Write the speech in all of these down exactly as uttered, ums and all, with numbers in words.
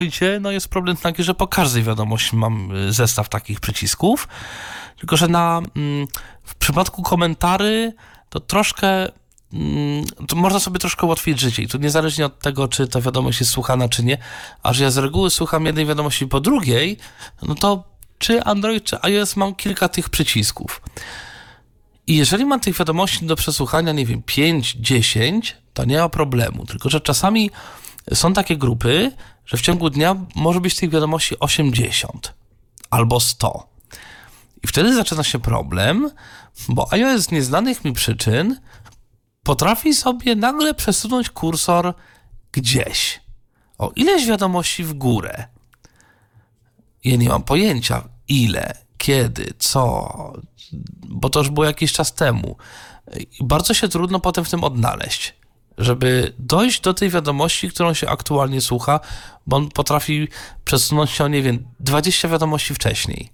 Androidzie no jest problem taki, że po każdej wiadomości mam zestaw takich przycisków, tylko że na, w przypadku komentarzy to troszkę, to można sobie troszkę ułatwić życie i tu niezależnie od tego, czy ta wiadomość jest słuchana, czy nie, a że ja z reguły słucham jednej wiadomości po drugiej, no to czy Android, czy iOS mam kilka tych przycisków. I jeżeli mam tych wiadomości do przesłuchania, nie wiem, pięć, dziesięć, to nie ma problemu, tylko że czasami są takie grupy, że w ciągu dnia może być tych wiadomości osiemdziesiąt albo sto. I wtedy zaczyna się problem, bo iOS z nieznanych mi przyczyn potrafi sobie nagle przesunąć kursor gdzieś o ileś wiadomości w górę. Ja nie mam pojęcia ile, kiedy, co, bo to już było jakiś czas temu. I bardzo się trudno potem w tym odnaleźć, żeby dojść do tej wiadomości, którą się aktualnie słucha, bo on potrafi przesunąć się o, nie wiem, dwadzieścia wiadomości wcześniej.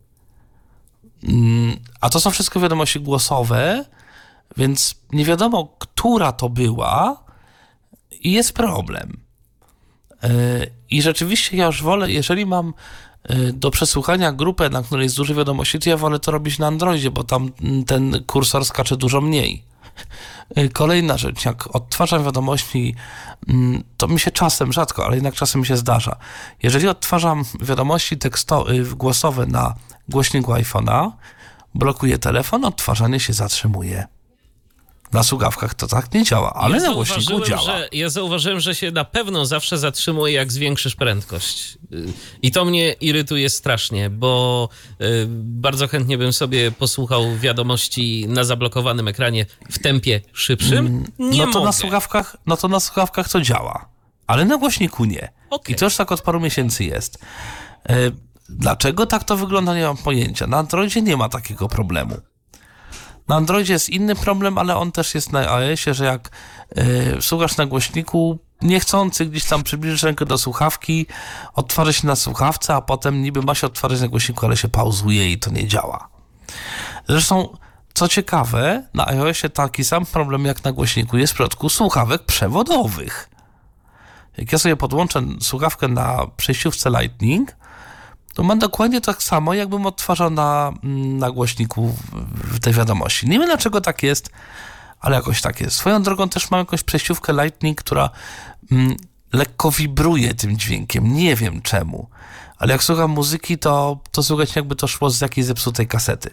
A to są wszystko wiadomości głosowe, więc nie wiadomo, która to była i jest problem. I rzeczywiście ja już wolę, jeżeli mam do przesłuchania grupę, na której jest dużo wiadomości, to ja wolę to robić na Androidzie, bo tam ten kursor skacze dużo mniej. Kolejna rzecz, jak odtwarzam wiadomości, to mi się czasem, rzadko, ale jednak czasem mi się zdarza. Jeżeli odtwarzam wiadomości tekstowe, głosowe na głośniku iPhone'a, blokuje telefon, odtwarzanie się zatrzymuje. Na słuchawkach to tak nie działa, ale ja na głośniku działa. Że, ja zauważyłem, że się na pewno zawsze zatrzymuje, jak zwiększysz prędkość. I to mnie irytuje strasznie, bo y, bardzo chętnie bym sobie posłuchał wiadomości na zablokowanym ekranie w tempie szybszym. Nie no to mogę. na słuchawkach, no to na słuchawkach to działa, ale na głośniku nie. Okay. I to już tak od paru miesięcy jest. Y, dlaczego tak to wygląda, nie mam pojęcia. Na Androidzie nie ma takiego problemu. Na Androidzie jest inny problem, ale on też jest na iOSie, że jak yy, słuchasz na głośniku, niechcący gdzieś tam przybliżysz rękę do słuchawki, odtwarzy się na słuchawce, a potem niby ma się odtwarzać na głośniku, ale się pauzuje i to nie działa. Zresztą, co ciekawe, na iOSie taki sam problem jak na głośniku jest w przypadku słuchawek przewodowych. Jak ja sobie podłączę słuchawkę na przejściówce Lightning, to mam dokładnie tak samo, jakbym odtwarzał na, na głośniku w tej wiadomości. Nie wiem, dlaczego tak jest, ale jakoś tak jest. Swoją drogą też mam jakąś przejściówkę Lightning, która mm, lekko wibruje tym dźwiękiem. Nie wiem czemu, ale jak słucham muzyki, to, to słychać jakby to szło z jakiejś zepsutej kasety.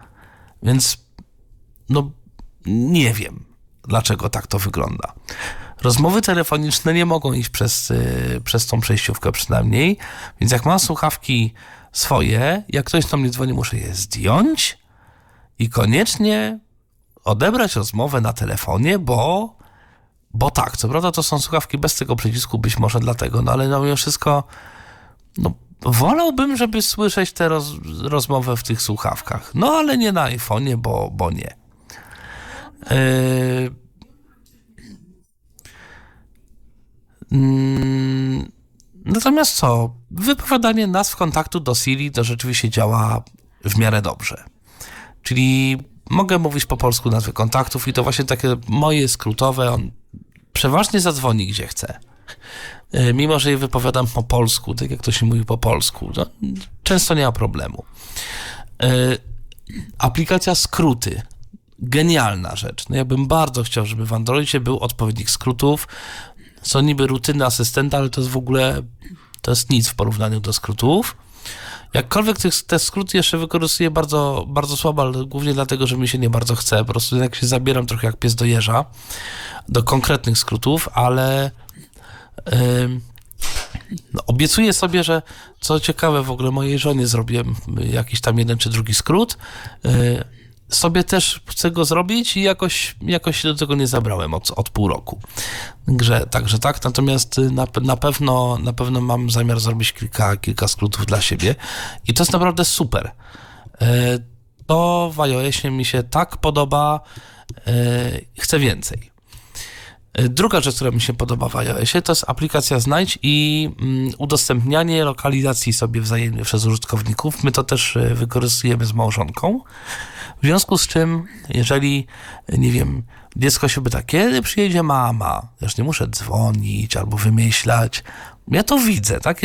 Więc no nie wiem, dlaczego tak to wygląda. Rozmowy telefoniczne nie mogą iść przez, yy, przez tą przejściówkę przynajmniej, więc jak mam słuchawki swoje, jak ktoś do mnie dzwoni, muszę je zdjąć i koniecznie odebrać rozmowę na telefonie, bo, bo tak, co prawda to są słuchawki bez tego przycisku, być może dlatego, no ale no mimo wszystko no, wolałbym, żeby słyszeć tę roz, rozmowę w tych słuchawkach, no ale nie na iPhone'ie, bo, bo nie. Yy, Natomiast co? Wypowiadanie nazw kontaktu do Siri to rzeczywiście działa w miarę dobrze. Czyli mogę mówić po polsku nazwy kontaktów i to właśnie takie moje skrótowe, on przeważnie zadzwoni gdzie chce. Mimo że je wypowiadam po polsku, tak jak to się mówi po polsku, no, często nie ma problemu. Aplikacja skróty. Genialna rzecz. No ja bym bardzo chciał, żeby w Androidzie był odpowiednik skrótów. Są niby rutyny asystenta, ale to jest w ogóle, to jest nic w porównaniu do skrótów. Jakkolwiek te, te skróty jeszcze wykorzystuję bardzo, bardzo słabo, ale głównie dlatego, że mi się nie bardzo chce. Po prostu jak się zabieram trochę jak pies do jeża do konkretnych skrótów, ale yy, no, obiecuję sobie, że co ciekawe, w ogóle mojej żonie zrobiłem jakiś tam jeden czy drugi skrót. Yy, sobie też chcę go zrobić i jakoś, jakoś się do tego nie zabrałem od, od pół roku. Także, także tak, natomiast na, na, pewno, na pewno mam zamiar zrobić kilka, kilka skrótów dla siebie i to jest naprawdę super. To w iOSie mi się tak podoba, chcę więcej. Druga rzecz, która mi się podoba w iOSie, to jest aplikacja Znajdź i udostępnianie lokalizacji sobie wzajemnie przez użytkowników. My to też wykorzystujemy z małżonką. W związku z czym, jeżeli, nie wiem, dziecko się pyta, kiedy przyjedzie mama, też nie muszę dzwonić albo wymyślać, Ja to widzę, tak?